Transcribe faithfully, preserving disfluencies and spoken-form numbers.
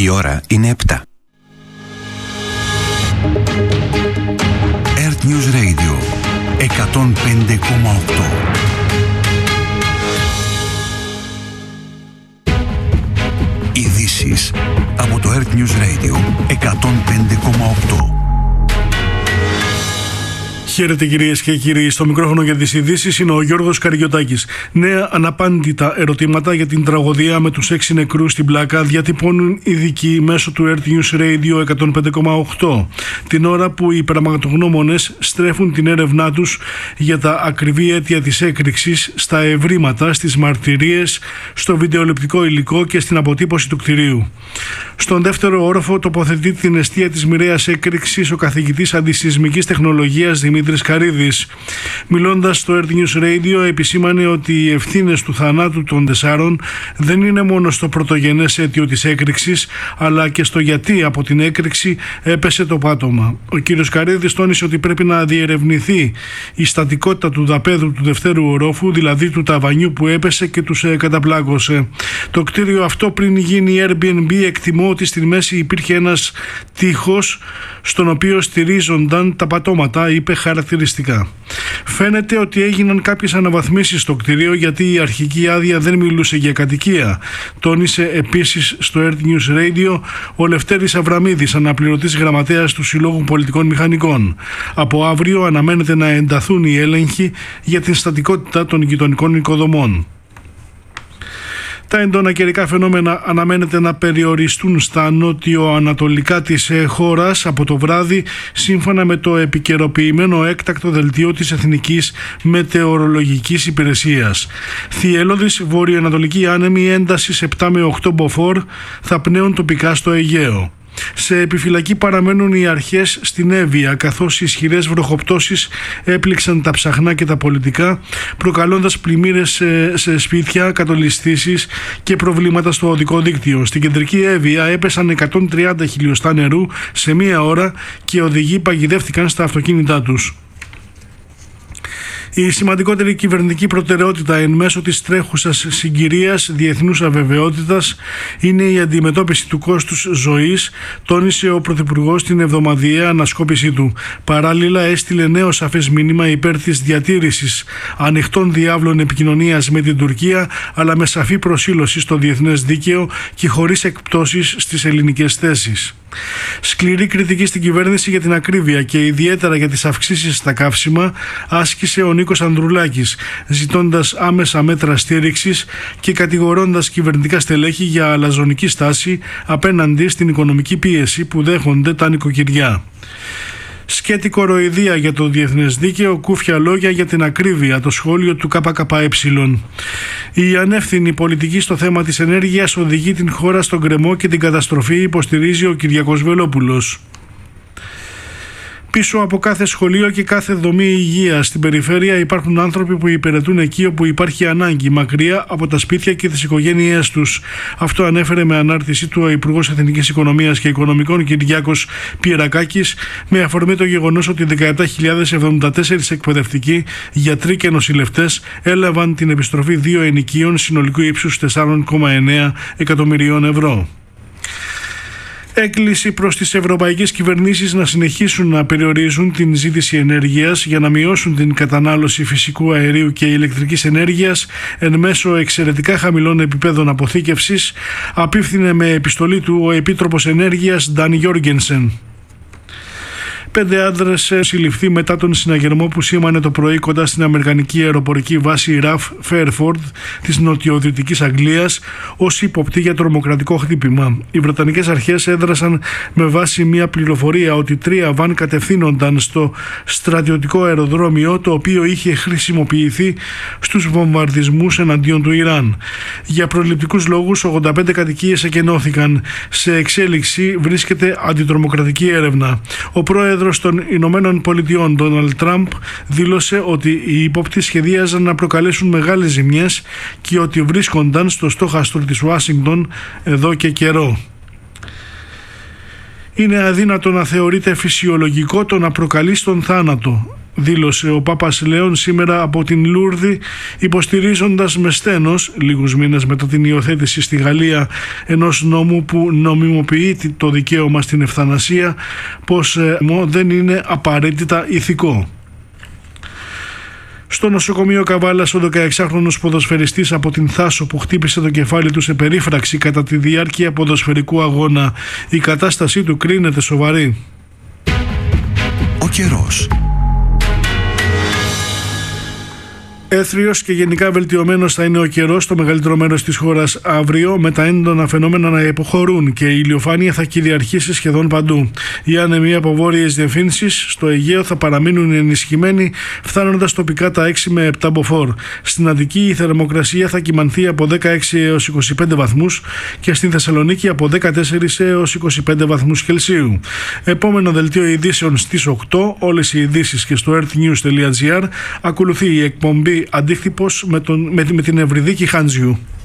Η ώρα είναι επτά. Earth News Radio εκατόν πέντε κόμμα οκτώ. Ειδήσεις από το Earth News Radio εκατόν πέντε κόμμα οκτώ. Χαίρετε κυρίες και κύριοι, στο μικρόφωνο για τις ειδήσεις είναι ο Γιώργος Καριωτάκης. Νέα αναπάντητα ερωτήματα για την τραγωδία με τους έξι νεκρούς στην Πλάκα διατυπώνουν ειδικοί μέσω του Earth News Radio εκατόν πέντε κόμμα οκτώ. Την ώρα που οι πραγματογνώμονες στρέφουν την έρευνά τους για τα ακριβή αίτια της έκρηξης, στα ευρήματα, στις μαρτυρίες, στο βιντεοληπτικό υλικό και στην αποτύπωση του κτηρίου. Στον δεύτερο όροφο τοποθετεί την εστία της μοιραίας έκρηξης ο καθηγητής αντισυσμικής τεχνολογίας Δημήτρης Καρίδης. Μιλώντας στο Earth News Radio, επισήμανε ότι οι ευθύνες του θανάτου των τεσσάρων δεν είναι μόνο στο πρωτογενές αίτιο της έκρηξης, αλλά και στο γιατί από την έκρηξη έπεσε το πάτωμα. Ο κύριος Καρίδης τόνισε ότι πρέπει να διερευνηθεί η στατικότητα του δαπέδου του δευτέρου ορόφου, δηλαδή του ταβανιού που έπεσε και τους ε, καταπλάκωσε. Το κτίριο αυτό, πριν γίνει Airbnb, εκτιμώ ότι στη μέση υπήρχε ένας τοίχος στον οποίο στηρίζονταν τα πατώματα, είπε χαρακτηριστικά. Φαίνεται ότι έγιναν κάποιες αναβαθμίσεις στο κτίριο, γιατί η αρχική άδεια δεν μιλούσε για κατοικία. Τόνισε επίσης στο Earth News Radio ο Λευτέρης Αβραμίδης, αναπληρωτής γραμματέας του Συλλόγου Πολιτικών Μηχανικών. Από αύριο αναμένεται να ενταθούν οι έλεγχοι για την στατικότητα των γειτονικών οικοδομών. Τα έντονα καιρικά φαινόμενα αναμένεται να περιοριστούν στα νότιο-ανατολικά της χώρας από το βράδυ, σύμφωνα με το επικαιροποιημένο έκτακτο δελτίο της Εθνικής Μετεωρολογικής Υπηρεσίας. Θυελλώδης βορειοανατολική άνεμη έντασης επτά με οκτώ μποφόρ θα πνέουν τοπικά στο Αιγαίο. Σε επιφυλακή παραμένουν οι αρχές στην Εύβοια, καθώς οι ισχυρές βροχοπτώσεις έπληξαν τα ψαχνά και τα πολιτικά, προκαλώντας πλημμύρες σε, σε σπίτια, κατολιστήσεις και προβλήματα στο οδικό δίκτυο. Στην κεντρική Εύβοια έπεσαν εκατόν τριάντα χιλιοστά νερού σε μία ώρα και οδηγοί παγιδεύτηκαν στα αυτοκίνητά τους. Η σημαντικότερη κυβερνητική προτεραιότητα εν μέσω της τρέχουσας συγκυρίας διεθνούς αβεβαιότητας είναι η αντιμετώπιση του κόστους ζωής, τόνισε ο Πρωθυπουργός στην εβδομαδιαία ανασκόπησή του. Παράλληλα, έστειλε νέο σαφές μήνυμα υπέρ της διατήρησης ανοιχτών διάβλων επικοινωνίας με την Τουρκία, αλλά με σαφή προσήλωση στο διεθνές δίκαιο και χωρίς εκπτώσεις στις ελληνικές θέσεις. Σκληρή κριτική στην κυβέρνηση για την ακρίβεια και ιδιαίτερα για τις αυξήσεις στα καύσιμα άσκησε ο Νίκος Ανδρουλάκης, ζητώντας άμεσα μέτρα στήριξης και κατηγορώντας κυβερνητικά στελέχη για αλαζονική στάση απέναντι στην οικονομική πίεση που δέχονται τα νοικοκυριά. Σκέτη κοροϊδία για το διεθνές δίκαιο, κούφια λόγια για την ακρίβεια, το σχόλιο του ΚΚΕ. Η ανεύθυνη πολιτική στο θέμα της ενέργειας οδηγεί την χώρα στον γκρεμό και την καταστροφή, υποστηρίζει ο Κυριάκος Βελόπουλος. Πίσω από κάθε σχολείο και κάθε δομή υγείας στην περιφέρεια υπάρχουν άνθρωποι που υπηρετούν εκεί όπου υπάρχει ανάγκη, μακριά από τα σπίτια και τις οικογένειές τους. Αυτό ανέφερε με ανάρτησή του ο Υπουργός Εθνικής Οικονομίας και Οικονομικών Κυριάκος Πιερακάκης, με αφορμή το γεγονός ότι δεκαεπτά χιλιάδες εβδομήντα τέσσερις εκπαιδευτικοί, γιατροί και νοσηλευτές έλαβαν την επιστροφή δύο ενοικίων συνολικού ύψους τέσσερα κόμμα εννέα εκατομμυρίων ευρώ. Έκκληση προς τις ευρωπαϊκές κυβερνήσεις να συνεχίσουν να περιορίζουν την ζήτηση ενέργειας για να μειώσουν την κατανάλωση φυσικού αερίου και ηλεκτρικής ενέργειας εν μέσω εξαιρετικά χαμηλών επιπέδων αποθήκευσης, απίφθινε με επιστολή του ο Επίτροπος Ενέργειας Νταν Γιόργενσεν. Πέντε άντρες συλληφθεί μετά τον συναγερμό που σήμανε το πρωί κοντά στην αμερικανική αεροπορική βάση Ραφ Φέρφορντ της νοτιοδυτικής Αγγλίας ως ύποπτοι για τρομοκρατικό χτύπημα. Οι βρετανικές αρχές έδρασαν με βάση μια πληροφορία ότι τρία βαν κατευθύνονταν στο στρατιωτικό αεροδρόμιο, το οποίο είχε χρησιμοποιηθεί στους βομβαρδισμούς εναντίον του Ιράν. Για προληπτικούς λόγους ογδόντα πέντε κατοικίες εκενώθηκαν. Σε εξέλιξη βρίσκεται αντιτρομοκρατική έρευνα. Ο πρόεδρος των Ηνωμένων Πολιτειών, Ντόναλντ Τραμπ, δήλωσε ότι οι ύποπτοι σχεδίαζαν να προκαλέσουν μεγάλες ζημιές και ότι βρίσκονταν στο στόχαστρο της Ουάσιγκτον εδώ και καιρό. Είναι αδύνατο να θεωρείται φυσιολογικό το να προκαλεί τον θάνατο. δήλωσε ο Πάπας Λέων σήμερα από την Λούρδη, υποστηρίζοντας με στένος, λίγους μήνες μετά την υιοθέτηση στη Γαλλία ενός νόμου που νομιμοποιεί το δικαίωμα στην ευθανασία, πως ε, δεν είναι απαραίτητα ηθικό. Στο νοσοκομείο Καβάλας, ο δεκαεξάχρονος ποδοσφαιριστής από την Θάσο που χτύπησε το κεφάλι του σε περίφραξη κατά τη διάρκεια ποδοσφαιρικού αγώνα. Η κατάστασή του κρίνεται σοβαρή. Ο καιρός. Έθριος και γενικά βελτιωμένος θα είναι ο καιρός στο μεγαλύτερο μέρος της χώρας αύριο, με τα έντονα φαινόμενα να υποχωρούν και η ηλιοφάνεια θα κυριαρχήσει σχεδόν παντού. Οι άνεμοι από βόρειες διευθύνσεις στο Αιγαίο θα παραμείνουν ενισχυμένοι, φτάνοντας τοπικά τα έξι με επτά μποφόρ. Στην Αττική η θερμοκρασία θα κυμανθεί από δεκαέξι έως είκοσι πέντε βαθμούς και στην Θεσσαλονίκη από δεκατέσσερα έως είκοσι πέντε βαθμούς Κελσίου. Επόμενο δελτίο ειδήσεων στις οκτώ, όλες οι ειδήσεις και στο earthnews τελεία gr. Ακολουθεί η εκπομπή Αντίκτυπος με, τον, με, με την Ευρυδίκη Χάντζιου.